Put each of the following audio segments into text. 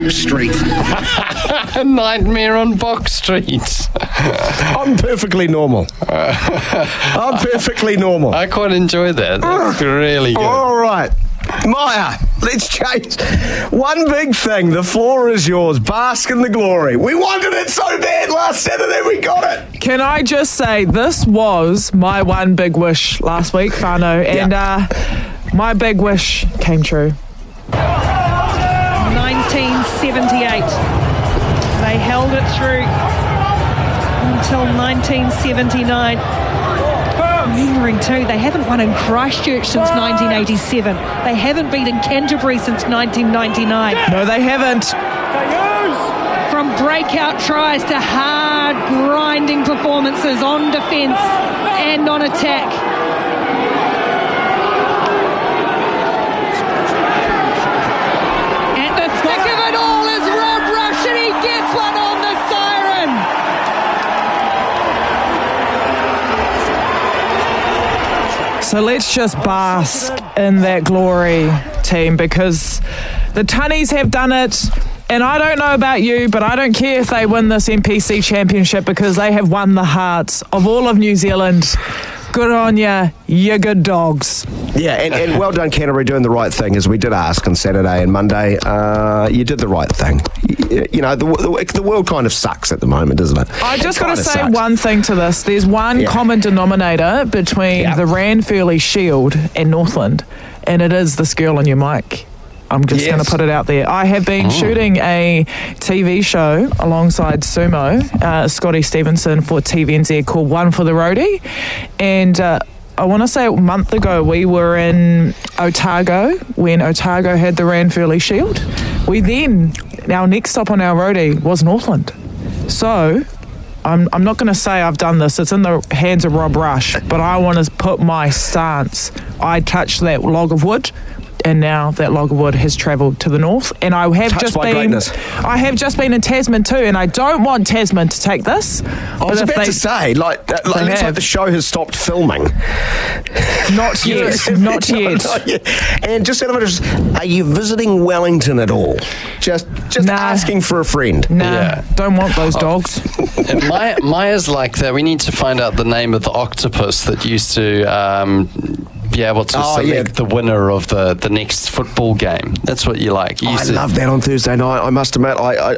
Street. A nightmare on Box Street. I'm perfectly normal. I'm perfectly normal. I quite enjoy that. That's really good. All right. Maya, let's change. One big thing. The floor is yours. Bask in the glory. We wanted it so bad last Saturday. We got it. Can I just say, this was my one big wish last week, Whānau, and my big wish came true. 1978. They held it through until 1979. Remembering too, they haven't won in Christchurch since 1987. They haven't beaten Canterbury since 1999. No, they haven't. From breakout tries to hard, grinding performances on defence and on attack. At the thick of it all is Rob Rush, and he gets one on the siren. So let's just bask in that glory, team, because the Tunnies have done it. And I don't know about you, but I don't care if they win this NPC championship, because they have won the hearts of all of New Zealand. Good on you good dogs. Yeah, and well done, Canterbury, doing the right thing, as we did ask on Saturday and Monday. You did the right thing. You know, the world kind of sucks at the moment, doesn't it? I just got to say one thing to this. There's one common denominator between the Ranfurly Shield and Northland, and it is this girl on your mic. I'm just going to put it out there. I have been shooting a TV show alongside Sumo, Scotty Stevenson, for TVNZ, called One for the Roadie. And I want to say a month ago, we were in Otago when Otago had the Ranfurly Shield. Our next stop on our roadie was Northland. So I'm not going to say I've done this. It's in the hands of Rob Rush, but I want to put my stance. I touched that log of wood, and now that log of wood has travelled to the north. And I have just been in Tasman too, and I don't want Tasman to take this. I was about to say, like looks like the show has stopped filming. Not yet. Not yet. And just out of interest, are you visiting Wellington at all? Just asking for a friend. Don't want those dogs. And Maya's like that. We need to find out the name of the octopus that used to be able to select the winner of the next football game. That's what you like. I love that on Thursday night. I must admit,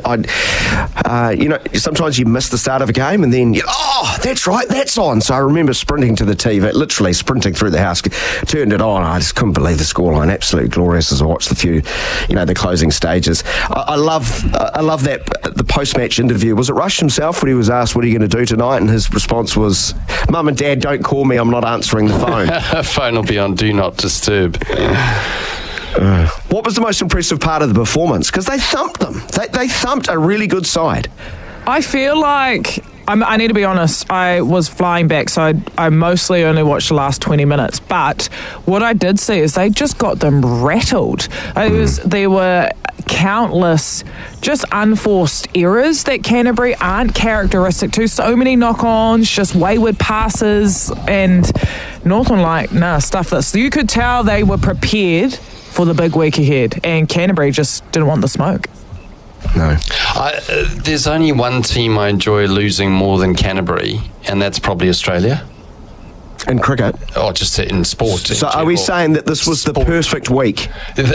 you know, sometimes you miss the start of a game, and then that's right, that's on. So I remember sprinting to the TV, literally sprinting through the house, turned it on. I just couldn't believe the scoreline. Absolutely glorious as I watched the closing stages. I love that the post-match interview. Was it Rush himself when he was asked, "What are you going to do tonight?" And his response was, "Mum and Dad, don't call me. I'm not answering the phone." Phone will be on Do Not Disturb. What was the most impressive part of the performance? Because they thumped them. They thumped a really good side. I feel like, I need to be honest, I was flying back, so I mostly only watched the last 20 minutes. But what I did see is they just got them rattled. There were countless just unforced errors that Canterbury aren't characteristic to. So many knock-ons, just wayward passes, and Northland stuff this. You could tell they were prepared for the big week ahead, and Canterbury just didn't want the smoke. No. There's only one team I enjoy losing more than Canterbury, and that's probably Australia. In cricket? Oh, just in sport. So are we saying that this was the perfect week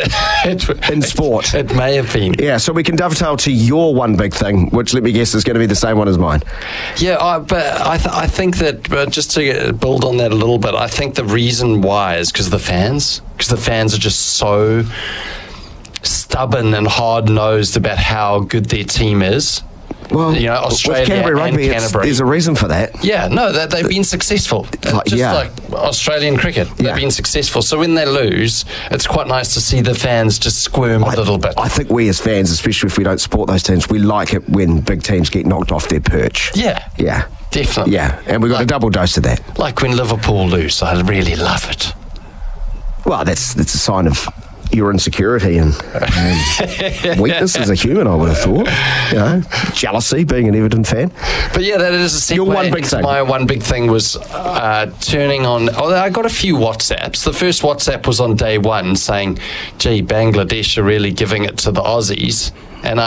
in sport? It may have been. Yeah, so we can dovetail to your one big thing, which, let me guess, is going to be the same one as mine. Yeah, but I think that, just to build on that a little bit, I think the reason why is because of the fans. Because the fans are just so stubborn and hard-nosed about how good their team is. Well, you know, Australia with Canterbury and Rugby, Canterbury. There's a reason for that. Yeah, no, they've been successful. Like Australian cricket, they've been successful. So when they lose, it's quite nice to see the fans just squirm a little bit. I think we as fans, especially if we don't support those teams, we like it when big teams get knocked off their perch. Yeah. Yeah. Definitely. Yeah, and we got a double dose of that. Like when Liverpool lose, I really love it. Well, that's a sign of your insecurity and weakness as a human, I would have thought. You know, jealousy, being an Everton fan. But yeah, that is a segue. Your one big thing. My one big thing was turning on. I got a few WhatsApps. The first WhatsApp was on day one saying, "Gee, Bangladesh are really giving it to the Aussies."